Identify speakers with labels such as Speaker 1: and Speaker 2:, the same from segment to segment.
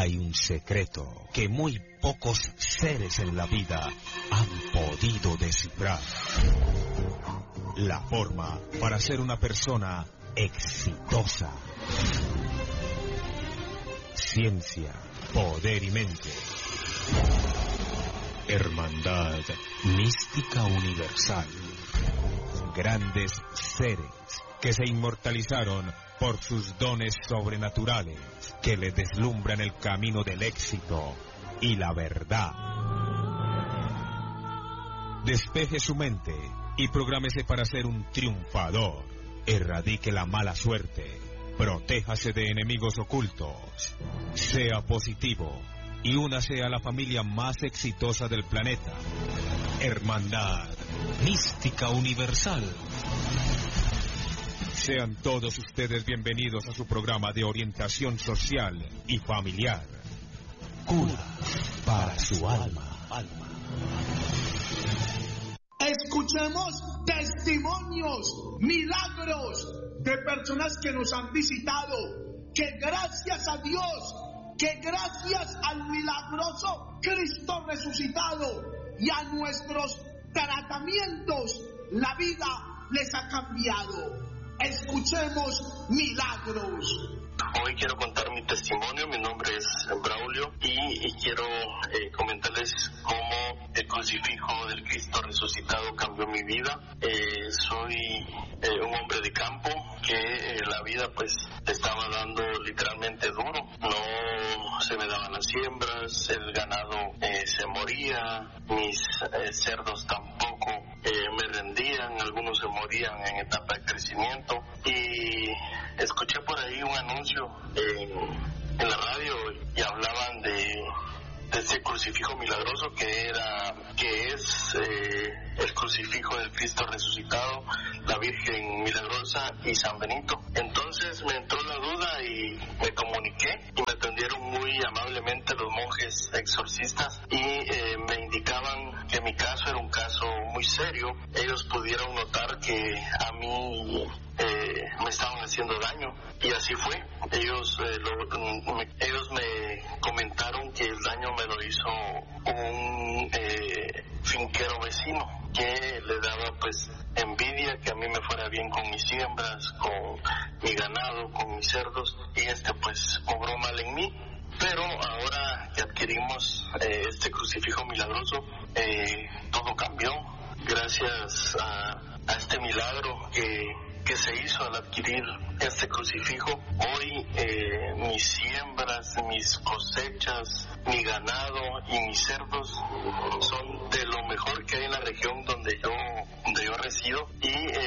Speaker 1: hay un secreto que muy pocos seres en la vida han podido descifrar. La forma para ser una persona exitosa. Ciencia, poder y mente. Hermandad mística universal. Grandes seres que se inmortalizaron por sus dones sobrenaturales, que le deslumbran el camino del éxito y la verdad. Despeje su mente y prográmese para ser un triunfador. Erradique la mala suerte, protéjase de enemigos ocultos, sea positivo y únase a la familia más exitosa del planeta. Hermandad mística universal. Sean todos ustedes bienvenidos a su programa de orientación social y familiar. Cura para su alma.
Speaker 2: Escuchemos testimonios, milagros de personas que nos han visitado, que gracias a Dios, que gracias al milagroso Cristo resucitado y a nuestros tratamientos, la vida les ha cambiado. Escuchemos milagros.
Speaker 3: Hoy quiero contar mi testimonio. Mi nombre es Braulio y quiero comentarles cómo el crucifijo del Cristo resucitado cambió mi vida. Soy un hombre de campo que la vida pues estaba dando literalmente duro. No se me daban las siembras, el ganado se moría, mis cerdos tampoco me rendían, algunos se morían en etapa de crecimiento, y escuché por ahí un anuncio en la radio y hablaban de este crucifijo milagroso que es el crucifijo del Cristo resucitado, la Virgen Milagrosa y San Benito. Entonces me entró la duda y me comuniqué y me atendieron muy amablemente los monjes exorcistas y me indicaban que mi caso era un caso muy serio. Ellos pudieron notar que a mí me estaban haciendo daño, y así fue. Ellos me comentaron que el daño me lo hizo un finquero vecino que le daba pues envidia que a mí me fuera bien con mis siembras, con mi ganado, con mis cerdos, y pues obró mal en mí. Pero ahora que adquirimos este crucifijo milagroso, todo cambió gracias a este milagro que se hizo al adquirir este crucifijo. Hoy mis siembras, mis cosechas, mi ganado y mis cerdos son de lo mejor que hay en la región donde yo resido, y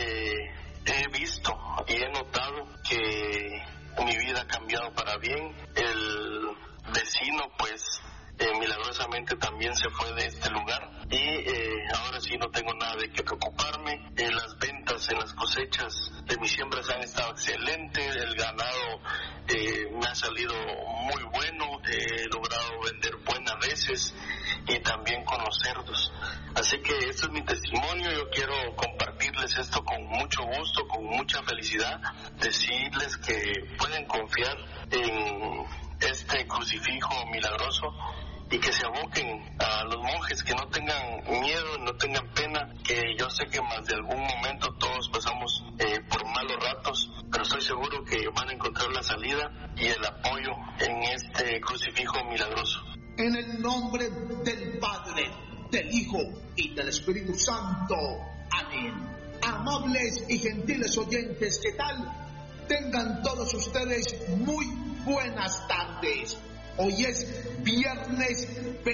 Speaker 3: he visto y he notado que mi vida ha cambiado para bien. El vecino pues milagrosamente también se fue de este lugar, y ahora sí no tengo nada de qué preocuparme. Las ventas en las cosechas de mis siembras han estado excelentes, el ganado me ha salido muy bueno, he logrado vender buenas reses y también con los cerdos. Así que este es mi testimonio. Yo quiero compartirles esto con mucho gusto, con mucha felicidad, decirles que pueden confiar en este crucifijo milagroso y que se aboquen a los monjes, que no tengan miedo, no tengan pena, que yo sé que más de algún momento todos pasamos por malos ratos, pero estoy seguro que van a encontrar la salida y el apoyo en este crucifijo milagroso.
Speaker 2: En el nombre del Padre, del Hijo y del Espíritu Santo. Amén. Amables y gentiles oyentes, ¿qué tal? Tengan todos ustedes muy buenas tardes. Hoy es viernes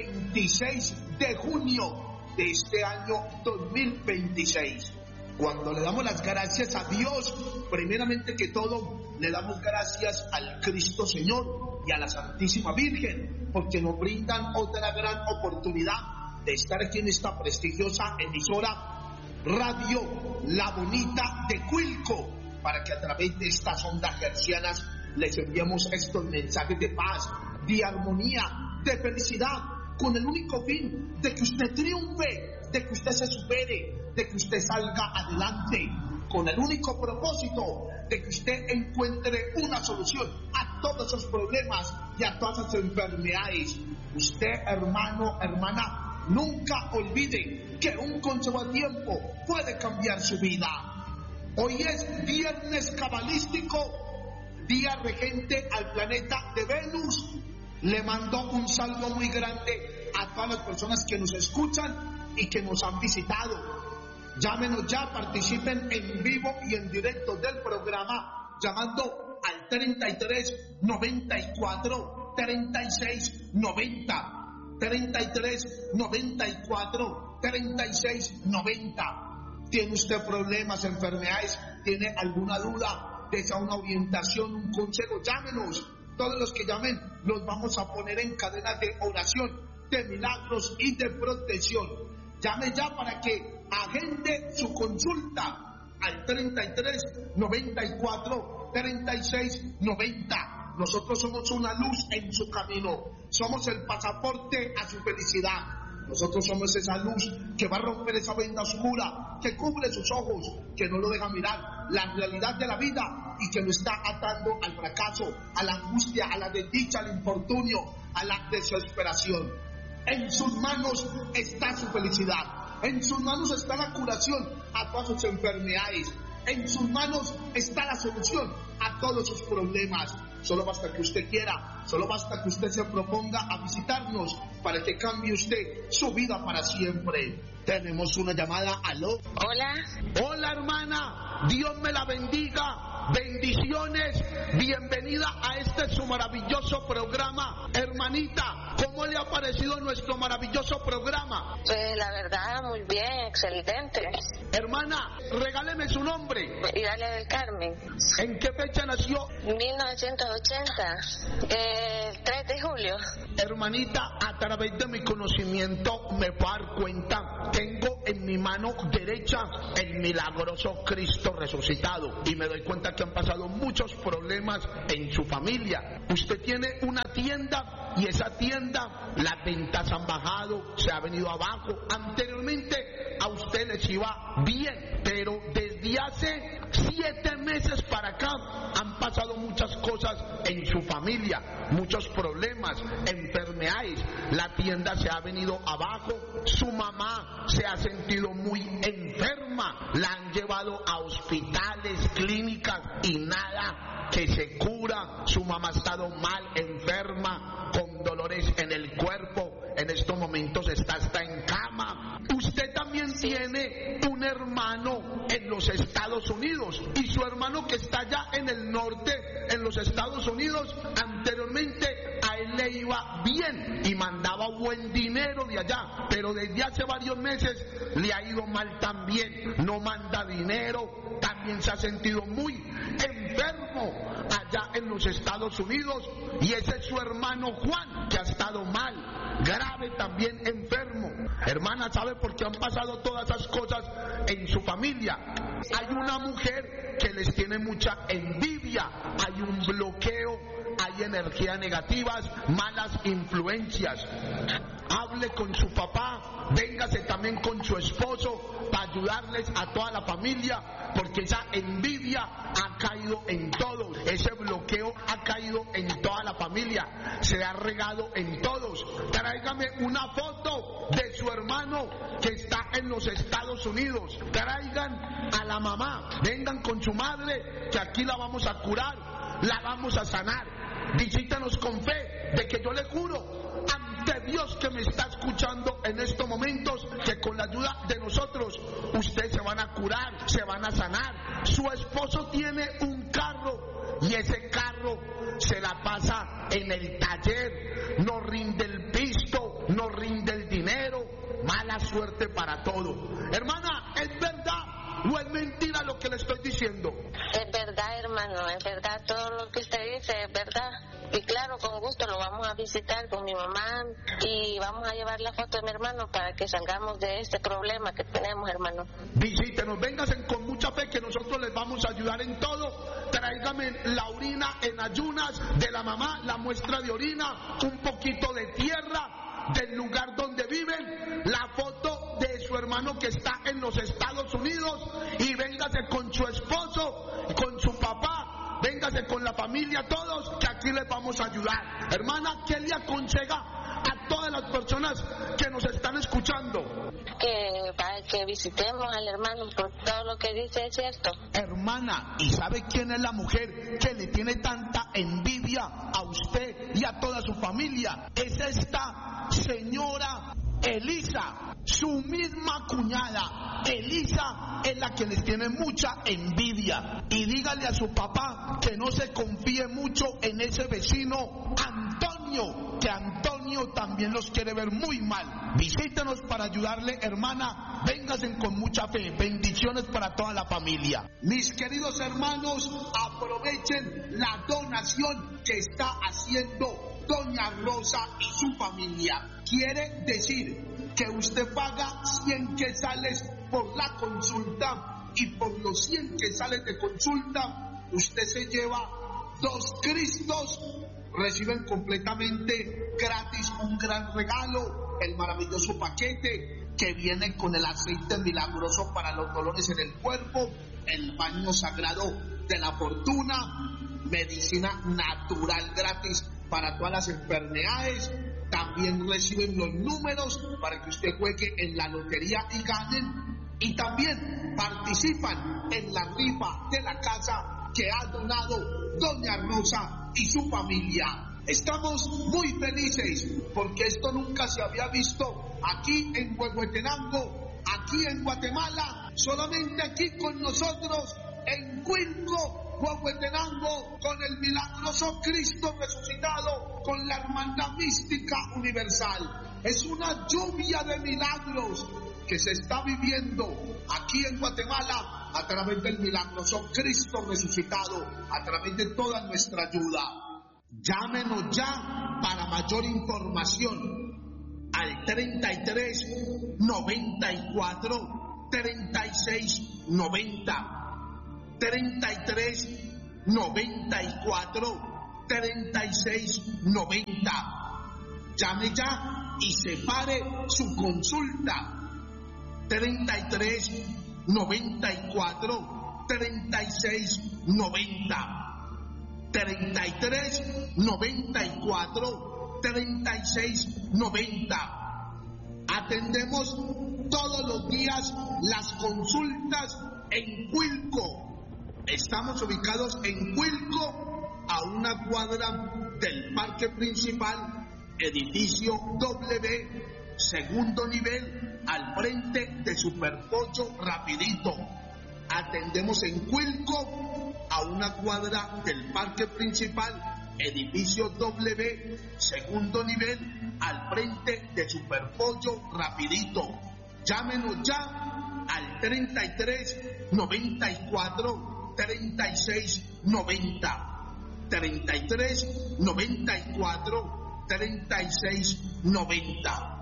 Speaker 2: 26 de junio de este año 2026. Cuando le damos las gracias a Dios, primeramente que todo, le damos gracias al Cristo Señor y a la Santísima Virgen, porque nos brindan otra gran oportunidad de estar aquí en esta prestigiosa emisora Radio La Bonita de Cuilco, para que a través de estas ondas hercianas les enviamos estos mensajes de paz, de armonía, de felicidad, con el único fin de que usted triunfe, de que usted se supere, de que usted salga adelante, con el único propósito de que usted encuentre una solución a todos esos problemas y a todas las enfermedades. Usted, hermano, hermana, nunca olvide que un consejo a tiempo puede cambiar su vida. Hoy es viernes cabalístico, día regente al planeta de Venus. Le mando un saludo muy grande a todas las personas que nos escuchan y que nos han visitado. Llámenos ya, participen en vivo y en directo del programa llamando al 33 94 36 90 33 94 36 90. ¿Tiene usted problemas, enfermedades? ¿Tiene alguna duda? ¿Desea una orientación, un consejo? Llámenos. Todos los que llamen los vamos a poner en cadena de oración, de milagros y de protección. Llame ya para que agende su consulta al 33 94 36 90. Nosotros somos una luz en su camino. Somos el pasaporte a su felicidad. Nosotros somos esa luz que va a romper esa venda oscura, que cubre sus ojos, que no lo deja mirar la realidad de la vida y que lo está atando al fracaso, a la angustia, a la desdicha, al infortunio, a la desesperación. En sus manos está su felicidad. En sus manos está la curación a todas sus enfermedades. En sus manos está la solución a todos sus problemas. Solo basta que usted quiera, solo basta que usted se proponga a visitarnos para que cambie usted su vida para siempre. Tenemos una llamada. ¿Aló?
Speaker 4: Hola.
Speaker 2: Hola, hermana. Dios me la bendiga. Bendiciones. Bienvenida a este su maravilloso programa. Hermanita, ¿cómo le ha parecido nuestro maravilloso programa?
Speaker 4: Pues la verdad, muy bien, excelente.
Speaker 2: Hermana, regáleme su nombre.
Speaker 4: Idalia del Carmen.
Speaker 2: ¿En qué fecha nació?
Speaker 4: 1980, el 3 de julio.
Speaker 2: Hermanita, a través de mi conocimiento me puedo dar cuenta, tengo en mi mano derecha el milagroso Cristo resucitado y me doy cuenta que han pasado muchos problemas en su familia. Usted tiene una tienda y esa tienda, las ventas han bajado, se ha venido abajo. Anteriormente a usted les iba bien, pero desde hace 7 meses para acá han pasado muchas cosas en su familia, muchos problemas, enfermedades. La tienda se ha venido abajo, su mamá se ha sentido muy enferma, la han llevado a hospitales, clínicas y nada que se cura. Su mamá ha estado mal, enferma, con dolores en el cuerpo. En estos momentos está hasta en cama. Usted también tiene un hermano en los Estados Unidos y su hermano que está allá en el norte, en los Estados Unidos, anteriormente a él le iba bien y mandaba buen dinero de allá, pero desde hace varios meses le ha ido mal también, no manda dinero, también se ha sentido muy enfermo allá en los Estados Unidos y ese es su hermano Juan que ha estado mal, grave también enfermo. Hermana, ¿sabe por qué han pasado todas esas cosas en su familia? Hay una mujer que les tiene mucha envidia, hay un bloqueo, hay energías negativas, malas influencias. Hable con su papá, véngase también con su esposo para ayudarles a toda la familia, porque esa envidia ha caído en todos, ese bloqueo ha caído en toda la familia, se ha regado en todos. Tráigame una foto de su hermano que está en los Estados Unidos, traigan a la mamá, vengan con su madre, que aquí la vamos a curar, la vamos a sanar. Visítanos con fe de que yo le juro ante Dios que me está escuchando en estos momentos que con la ayuda de nosotros ustedes se van a curar, se van a sanar. Su esposo tiene un carro y ese carro se la pasa en el taller, no rinde el pisto, no rinde el dinero, mala suerte para todo. Hermana, ¿es verdad o es mentira lo que le estoy diciendo?
Speaker 4: Es verdad, hermano, es verdad, todo lo que usted dice es verdad. Y claro, con gusto lo vamos a visitar con mi mamá y vamos a llevar la foto de mi hermano para que salgamos de este problema que tenemos, hermano.
Speaker 2: Visítenos, vénganse con mucha fe que nosotros les vamos a ayudar en todo. Tráigame la orina en ayunas de la mamá, la muestra de orina, un poquito de tierra del lugar donde viven, la foto de su hermano que está en los Estados Unidos y véngase con su esposo, con su papá, véngase con la familia todos, que aquí les vamos a ayudar. Hermana, ¿qué le aconseja a todas las personas que nos están escuchando?
Speaker 4: Que visitemos al hermano, porque todo lo que dice es cierto.
Speaker 2: Hermana, ¿y sabe quién es la mujer que le tiene tanta envidia a usted y a toda su familia? Es esta señora Elisa, su misma cuñada. Elisa es la que les tiene mucha envidia. Y dígale a su papá que no se confíe mucho en ese vecino Antonio, que Antonio también los quiere ver muy mal. Visítenos para ayudarle, hermana. Vénganse con mucha fe. Bendiciones para toda la familia. Mis queridos hermanos, aprovechen la donación que está haciendo doña Rosa y su familia. Quiere decir que usted paga 100 quetzales por la consulta, y por los 100 quetzales de consulta usted se lleva 2 Cristos. Reciben completamente gratis un gran regalo, el maravilloso paquete que viene con el aceite milagroso para los dolores en el cuerpo, el baño sagrado de la fortuna, medicina natural gratis para todas las enfermedades. También reciben los números para que usted juegue en la lotería y ganen. Y también participan en la rifa de la casa que ha donado doña Rosa y su familia. Estamos muy felices porque esto nunca se había visto aquí en Huehuetenango, aquí en Guatemala, solamente aquí con nosotros en Cuilco, Huehuetenango, con el milagroso Cristo resucitado, con la hermandad mística universal. Es una lluvia de milagros que se está viviendo aquí en Guatemala a través del milagroso Cristo resucitado, a través de toda nuestra ayuda. Llámenos ya para mayor información al 33 94 36 90. 33 94 36 90. Llame ya y separe su consulta. 33 94 36 90. 33 94 36 90. Atendemos todos los días las consultas en Cuilco. Estamos ubicados en Cuilco, a una cuadra del parque principal, edificio W, segundo nivel, al frente de Superpollo Rapidito. Atendemos en Cuilco, a una cuadra del parque principal, edificio W, segundo nivel, al frente de Superpollo Rapidito. Llámenos ya al 33 94 36 90. 33 94 36 90.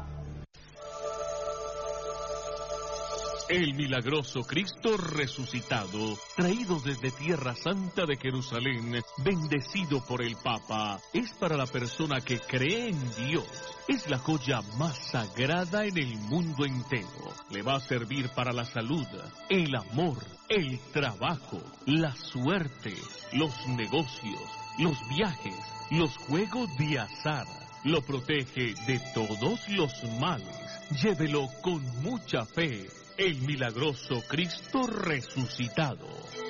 Speaker 5: El milagroso Cristo resucitado, traído desde Tierra Santa de Jerusalén, bendecido por el Papa, es para la persona que cree en Dios. Es la joya más sagrada en el mundo entero. Le va a servir para la salud, el amor, el trabajo, la suerte, los negocios, los viajes, los juegos de azar. Lo protege de todos los males. Llévelo con mucha fe. El milagroso Cristo resucitado.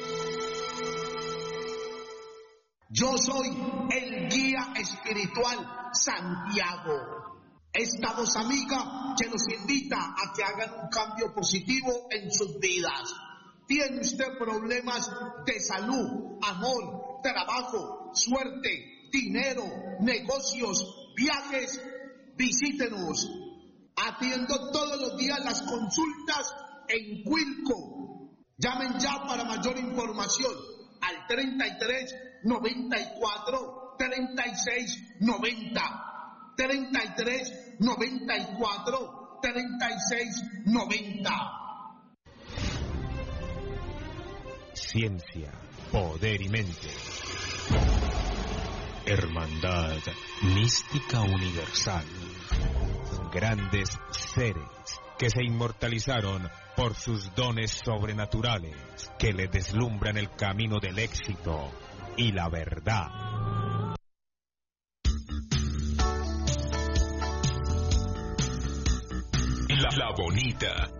Speaker 2: Yo soy el guía espiritual Santiago. Esta voz amiga que nos invita a que hagan un cambio positivo en sus vidas. ¿Tiene usted problemas de salud, amor, trabajo, suerte, dinero, negocios, viajes? Visítenos. Atiendo todos los días las consultas en Cuilco. Llamen ya para mayor información al 33 94 36 90. 33 94 36 90.
Speaker 1: Ciencia, poder y mente. Hermandad mística universal. Grandes seres que se inmortalizaron por sus dones sobrenaturales, que le deslumbran el camino del éxito y la verdad.
Speaker 6: La Bonita